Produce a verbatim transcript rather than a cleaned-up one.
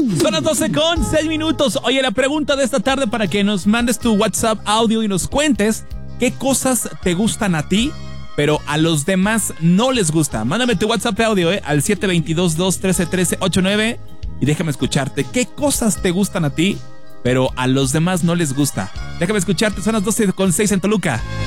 Son las doce con seis minutos. Oye, la pregunta de esta tarde para que nos mandes tu WhatsApp audio y nos cuentes qué cosas te gustan a ti, pero a los demás no les gusta. Mándame tu WhatsApp audio eh, al siete dos dos, dos uno tres, uno tres ocho nueve y déjame escucharte. ¿Qué cosas te gustan a ti, pero a los demás no les gusta? Déjame escucharte. Son las doce con seis en Toluca.